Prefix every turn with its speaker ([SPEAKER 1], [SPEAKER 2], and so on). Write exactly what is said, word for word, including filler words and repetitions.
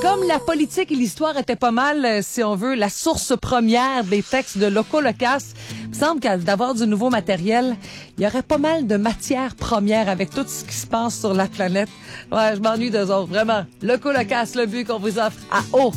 [SPEAKER 1] Comme la politique et l'histoire étaient pas mal, euh, si on veut, la source première des textes de Loco Locasse, il me semble qu'à d'avoir du nouveau matériel, il y aurait pas mal de matières premières avec tout ce qui se passe sur la planète. Ouais, je m'ennuie d'eux autres, vraiment. Loco Locasse, le but qu'on vous offre à haut